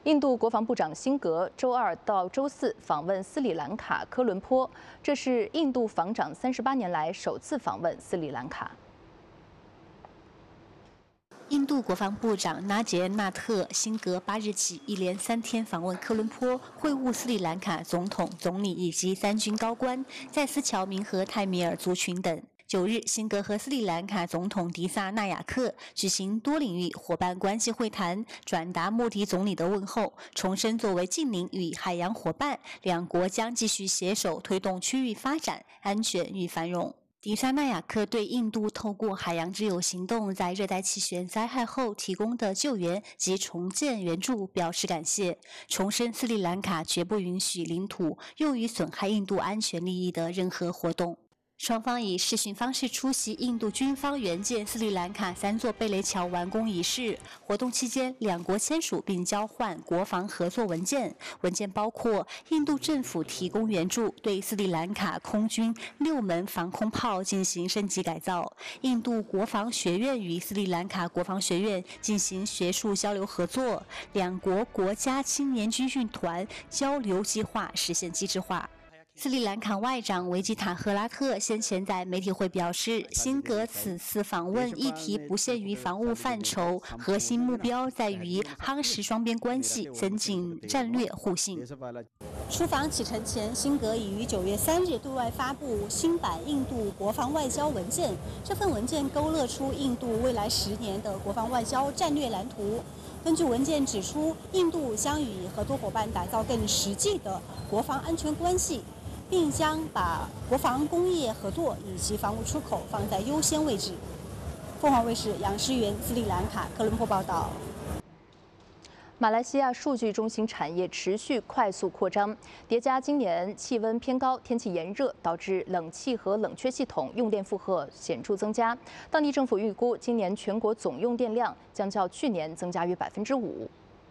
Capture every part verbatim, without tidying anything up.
印度国防部长辛格周二到周四访问斯里兰卡科伦坡，这是印度防长三十八年来首次访问斯里兰卡。 印度国防部长纳杰纳特·辛格八日起一连三天访问科伦坡，会晤斯里兰卡总统、总理以及三军高官，在斯乔明和泰米尔族群等。九日，辛格和斯里兰卡总统迪萨纳亚克举行多领域伙伴关系会谈，转达莫迪总理的问候，重申作为近邻与海洋伙伴，两国将继续携手推动区域发展、安全与繁荣。 迪萨纳亚克对印度透过海洋之友行动在热带气旋灾害后提供的救援及重建援助表示感谢，重申斯里兰卡绝不允许领土用于损害印度安全利益的任何活动。 双方以视讯方式出席印度军方援建斯里兰卡三座贝雷桥完工仪式。活动期间，两国签署并交换国防合作文件，文件包括印度政府提供援助，对斯里兰卡空军六门防空炮进行升级改造；印度国防学院与斯里兰卡国防学院进行学术交流合作；两国国家青年军训团交流计划实现机制化。 斯里兰卡外长维吉塔赫拉特先前在媒体会表示，辛格此次访问议题不限于防务范畴，核心目标在于夯实双边关系，增进战略互信。出访启程前，辛格已于九月三日对外发布新版印度国防外交文件。这份文件勾勒出印度未来十年的国防外交战略蓝图。 根据文件指出，印度将与合作伙伴打造更实际的国防安全关系，并将把国防工业合作以及防务出口放在优先位置。凤凰卫视杨诗媛斯里兰卡科伦坡报道。 马来西亚数据中心产业持续快速扩张，叠加今年气温偏高、天气炎热，导致冷气和冷却系统用电负荷显著增加。当地政府预估，今年全国总用电量将较去年增加约百分之五。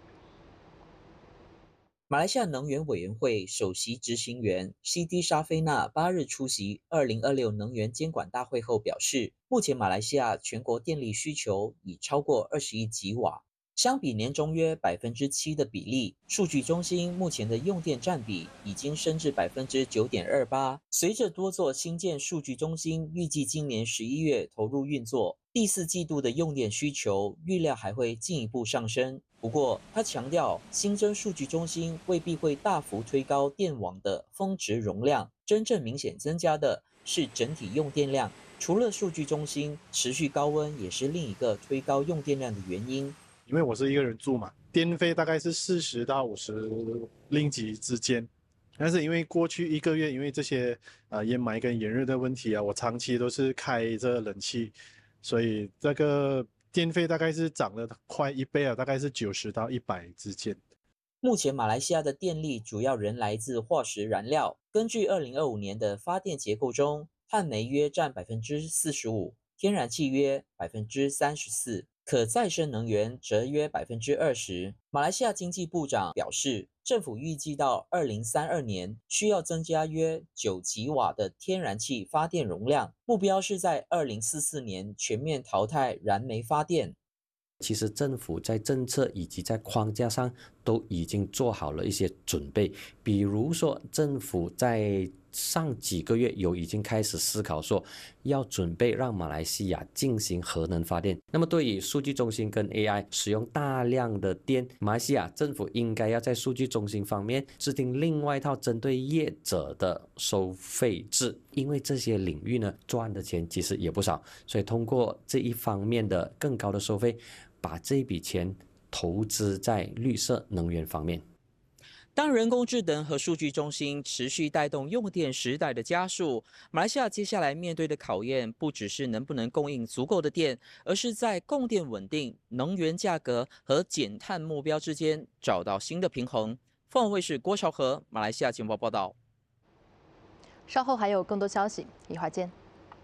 马来西亚能源委员会首席执行员西迪沙菲纳八日出席二零二六能源监管大会后表示，目前马来西亚全国电力需求已超过二十亿吉瓦。 相比年中约百分之七的比例，数据中心目前的用电占比已经升至百分之九点二八。随着多座新建数据中心预计今年十一月投入运作，第四季度的用电需求预料还会进一步上升。不过，他强调，新增数据中心未必会大幅推高电网的峰值容量，真正明显增加的是整体用电量。除了数据中心持续高温，也是另一个推高用电量的原因。 因为我是一个人住嘛，电费大概是四十到五十令吉之间。但是因为过去一个月，因为这些呃烟霾跟炎热的问题啊，我长期都是开着冷气，所以这个电费大概是涨了快一倍啊，大概是九十到一百之间。 目前马来西亚的电力主要仍来自化石燃料。根据二零二五年的发电结构中，碳煤约占百分之四十五，天然气约百分之三十四。 可再生能源则约百分之二十。马来西亚经济部长表示，政府预计到二零三二年需要增加约九吉瓦的天然气发电容量，目标是在二零四四年全面淘汰燃煤发电。 其实政府在政策以及在框架上都已经做好了一些准备，比如说政府在上几个月有已经开始思考说要准备让马来西亚进行核能发电。那么对于数据中心跟 A I 使用大量的电，马来西亚政府应该要在数据中心方面制定另外一套针对业者的收费制，因为这些领域呢赚的钱其实也不少，所以通过这一方面的更高的收费。 把这笔钱投资在绿色能源方面。 当人工智能和数据中心持续带动用电时代的加速，马来西亚接下来面对的考验不只是能不能供应足够的电，而是在供电稳定、能源价格和减碳目标之间找到新的平衡。凤凰卫视郭朝和马来西亚情报报道。 稍后还有更多消息，一会儿见。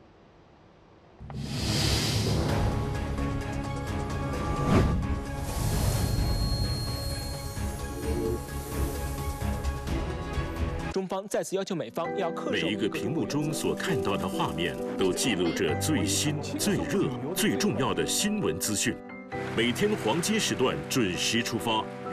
中方再次要求美方要恪守。 每一个屏幕中所看到的画面，都记录着最新、最热、最重要的新闻资讯。每天黄金时段准时出发。